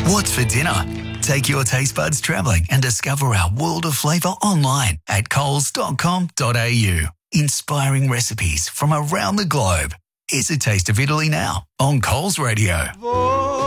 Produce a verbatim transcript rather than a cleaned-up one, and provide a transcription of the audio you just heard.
What's for dinner? Take your taste buds travelling and discover our world of flavour online at coles dot com dot a u. Inspiring recipes from around the globe. Here's a taste of Italy now on Coles Radio.